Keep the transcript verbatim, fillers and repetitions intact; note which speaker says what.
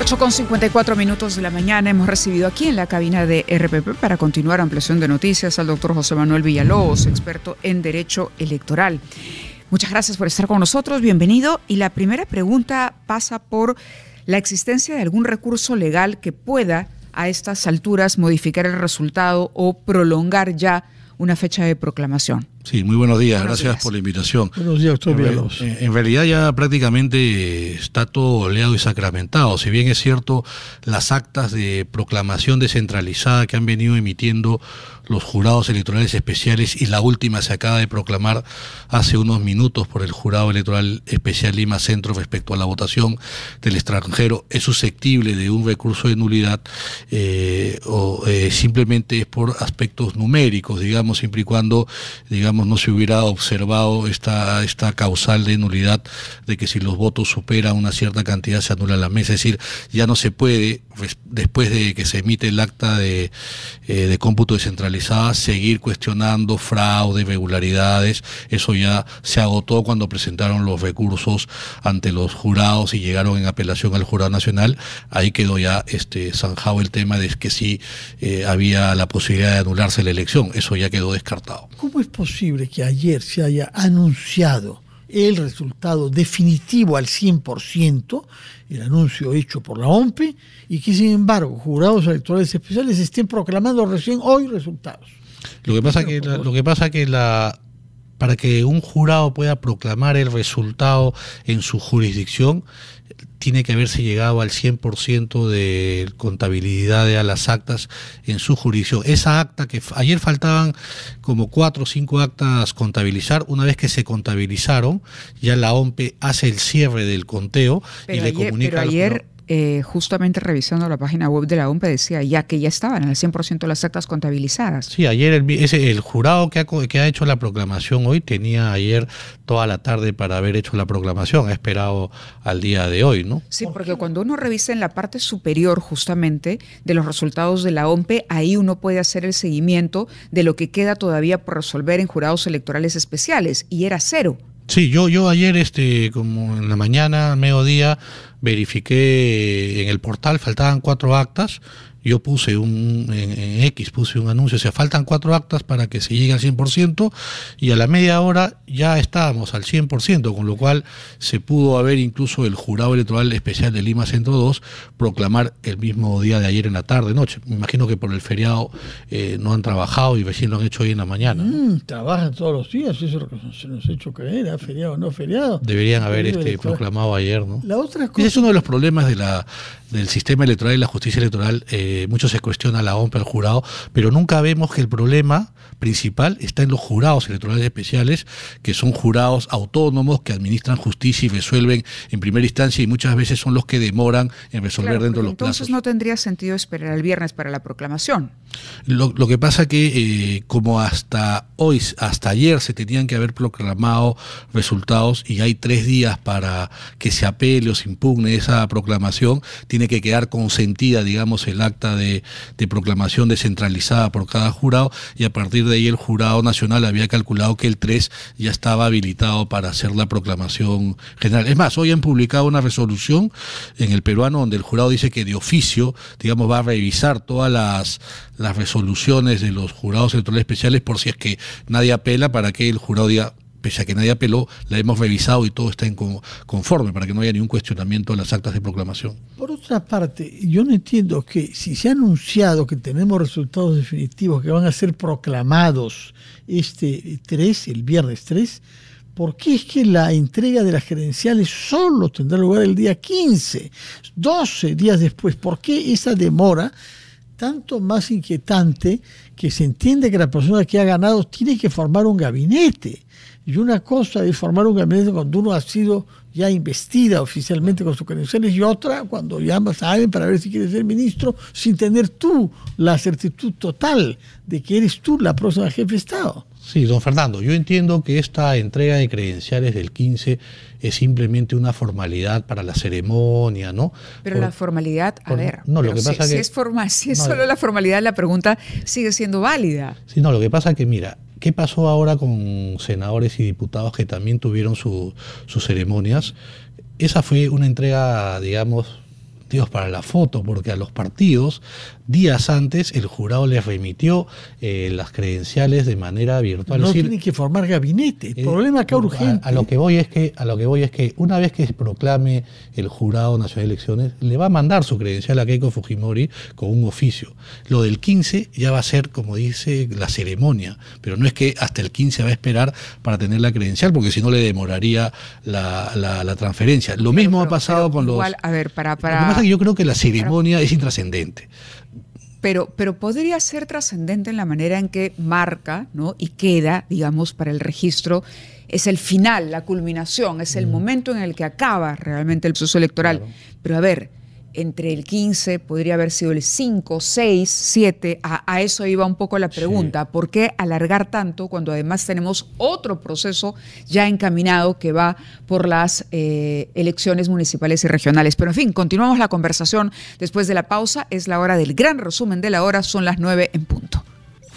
Speaker 1: ocho con cincuenta y cuatro minutos de la mañana hemos recibido aquí en la cabina de R P P para continuar ampliación de noticias al doctor José Manuel Villalobos, experto en Derecho Electoral. Muchas gracias por estar con nosotros, bienvenido. Y la primera pregunta pasa por la existencia de algún recurso legal que pueda a estas alturas modificar el resultado o prolongar ya una fecha de proclamación.
Speaker 2: Sí, muy buenos días,
Speaker 1: buenos
Speaker 2: gracias
Speaker 1: días.
Speaker 2: por la invitación.
Speaker 3: Buenos días, doctor Villalobos.
Speaker 2: En, en realidad ya prácticamente está todo oleado y sacramentado. Si bien es cierto, las actas de proclamación descentralizada que han venido emitiendo los jurados electorales especiales, y la última se acaba de proclamar hace unos minutos por el Jurado Electoral Especial Lima Centro respecto a la votación del extranjero, es susceptible de un recurso de nulidad eh, o eh, simplemente es por aspectos numéricos, digamos, siempre y cuando, digamos, no se hubiera observado esta, esta causal de nulidad de que si los votos superan una cierta cantidad se anula la mesa. Es decir, ya no se puede, después de que se emite el acta de, eh, de cómputo descentralizado, seguir cuestionando fraude, irregularidades. Eso ya se agotó cuando presentaron los recursos ante los jurados y llegaron en apelación al Jurado Nacional. Ahí quedó ya este zanjado el tema de que sí eh, había la posibilidad de anularse la elección. Eso ya quedó descartado.
Speaker 3: ¿Cómo es posible que ayer se haya anunciado el resultado definitivo al cien por ciento, el anuncio hecho por la O M P E, y que sin embargo jurados electorales especiales estén proclamando recién hoy resultados?
Speaker 2: Lo que pasa que la, lo que pasa que la para que un jurado pueda proclamar el resultado en su jurisdicción, tiene que haberse llegado al cien por ciento de contabilidad de a las actas en su jurisdicción. Esa acta que ayer faltaban como cuatro o cinco actas contabilizar, una vez que se contabilizaron, ya la O M P E hace el cierre del conteo
Speaker 1: pero
Speaker 2: y
Speaker 1: ayer,
Speaker 2: le comunica
Speaker 1: pero
Speaker 2: al
Speaker 1: ayer
Speaker 2: jurado.
Speaker 1: Eh, justamente revisando la página web de la O M P E decía ya que ya estaban al cien por ciento las actas contabilizadas.
Speaker 2: Sí, ayer el, ese, el jurado que ha, que ha hecho la proclamación hoy tenía ayer toda la tarde para haber hecho la proclamación, ha esperado al día de hoy, ¿no?
Speaker 1: Sí, porque cuando uno revisa en la parte superior justamente de los resultados de la O M P E, ahí uno puede hacer el seguimiento de lo que queda todavía por resolver en jurados electorales especiales, y era cero.
Speaker 2: Sí, yo, yo ayer, este, como en la mañana, mediodía, verifiqué en el portal, faltaban cuatro actas. Yo puse un, en, en X puse un anuncio, o sea, faltan cuatro actas para que se llegue al cien por ciento, y a la media hora ya estábamos al cien por ciento, con lo cual se pudo haber incluso el Jurado Electoral Especial de Lima Centro dos proclamar el mismo día de ayer en la tarde, noche. Me imagino que por el feriado eh, no han trabajado y recién lo han hecho hoy en la mañana, ¿no?
Speaker 3: Mm, trabajan todos los días, eso es lo que se nos ha hecho creer, ¿eh? Feriado o no feriado.
Speaker 2: Deberían haber
Speaker 3: Feriado
Speaker 2: este,
Speaker 3: electoral.
Speaker 2: proclamado ayer, ¿no?
Speaker 3: La otra cosa...
Speaker 2: Ese es uno de los problemas de la, del sistema electoral y la justicia electoral. Eh, mucho se cuestiona la O M P E al jurado, pero nunca vemos que el problema principal está en los jurados electorales especiales, que son jurados autónomos que administran justicia y resuelven en primera instancia, y muchas veces son los que demoran en resolver
Speaker 1: Claro,
Speaker 2: dentro de los
Speaker 1: entonces
Speaker 2: plazos.
Speaker 1: no tendría sentido esperar el viernes para la proclamación.
Speaker 2: Lo, lo que pasa que eh, como hasta hoy, hasta ayer se tenían que haber proclamado resultados y hay tres días para que se apele o se impugne esa proclamación, tiene que quedar consentida, digamos, el acta de, de proclamación descentralizada por cada jurado, y a partir de ahí el Jurado Nacional había calculado que el tres ya estaba habilitado para hacer la proclamación general. Es más, hoy han publicado una resolución en El Peruano donde el jurado dice que de oficio, digamos, va a revisar todas las las resoluciones de los jurados electorales especiales por si es que nadie apela, para que el jurado diga, pese a que nadie apeló, la hemos revisado y todo está en conforme, para que no haya ningún cuestionamiento de las actas de proclamación.
Speaker 3: Por otra parte, yo no entiendo que si se ha anunciado que tenemos resultados definitivos que van a ser proclamados este tres, el viernes tres, ¿por qué es que la entrega de las credenciales solo tendrá lugar el día quince, doce días después? ¿Por qué esa demora tanto más inquietante, que se entiende que la persona que ha ganado tiene que formar un gabinete? Y una cosa es formar un gabinete cuando uno ha sido ya investida oficialmente con sus credenciales, y otra cuando llamas a alguien para ver si quiere ser ministro sin tener tú la certitud total de que eres tú la próxima jefe de Estado.
Speaker 2: Sí, don Fernando, yo entiendo que esta entrega de credenciales del quince es simplemente una formalidad para la ceremonia, ¿no?
Speaker 1: Pero
Speaker 2: por,
Speaker 1: la formalidad, a
Speaker 2: por,
Speaker 1: ver,
Speaker 2: no, lo que
Speaker 1: si,
Speaker 2: pasa
Speaker 1: si
Speaker 2: que,
Speaker 1: es, formal, si es
Speaker 2: no,
Speaker 1: solo la formalidad, la pregunta sigue siendo válida.
Speaker 2: Sí, no, lo que pasa es que, mira, ¿qué pasó ahora con senadores y diputados que también tuvieron su, sus ceremonias? Esa fue una entrega, digamos, partidos para la foto, porque a los partidos, días antes, el jurado les remitió eh, las credenciales de manera virtual.
Speaker 3: No
Speaker 2: es decir,
Speaker 3: tienen que formar gabinete. El eh, problema acá urgente.
Speaker 2: A, a lo que voy es que, a lo que voy es que una vez que se proclame el Jurado Nacional de Elecciones, le va a mandar su credencial a Keiko Fujimori con un oficio. Lo del quince ya va a ser, como dice, la ceremonia, pero no es que hasta el quince va a esperar para tener la credencial, porque si no le demoraría la, la, la transferencia. Lo mismo pero, ha pasado
Speaker 1: pero,
Speaker 2: con
Speaker 1: igual,
Speaker 2: los...
Speaker 1: A ver, para, para,
Speaker 2: lo que pasa es que yo creo que la ceremonia pero, es intrascendente.
Speaker 1: Pero, pero podría ser trascendente en la manera en que marca, ¿no? Y queda, digamos, para el registro, es el final, la culminación, es el mm. momento en el que acaba realmente el proceso electoral. Claro. Pero a ver, entre el quince podría haber sido el cinco, seis, siete, a, a eso iba un poco la pregunta. Sí. ¿Por qué alargar tanto cuando además tenemos otro proceso ya encaminado que va por las eh, elecciones municipales y regionales? Pero en fin, continuamos la conversación después de la pausa. Es la hora del gran resumen de la hora, son las nueve en punto.